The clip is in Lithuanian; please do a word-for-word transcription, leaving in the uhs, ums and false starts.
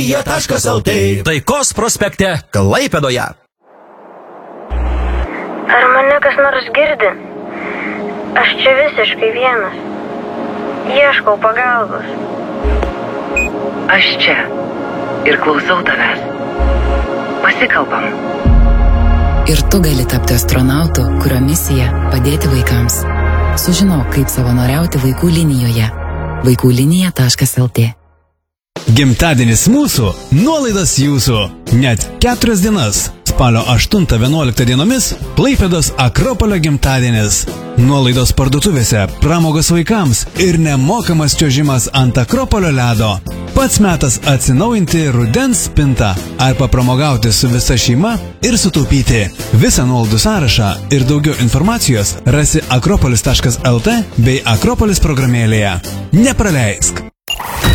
Jie taškas el tė. Taikos prospekte Klaipėdoje. Ar mane kas nors girdi? Aš čia visiškai vienas. Ieškau pagalbos. Aš čia ir klausau tavęs. Pasikalbam. Ir tu gali tapti astronautu, kurio misija padėti vaikams. Sužinok, kaip savanoriauti vaikų linijoje. vaikų linija taškas el tė. Gimtadienis mūsų, nuolaidos jūsų. Net keturias dienas. Spalio aštuntą vienuoliktą dienomis Klaipėdos Akropolio gimtadienis. Nuolaidos parduotuvėse, pramogos vaikams ir nemokamas čiuožimas ant Akropolio ledo. Pats metas atsinaujinti rudens spintą ar papramogauti su visa šeima ir sutaupyti. Visą nuolaidų sąrašą ir daugiau informacijos rasi akropolis taškas el tė bei Akropolis programėlėje. Nepraleisk!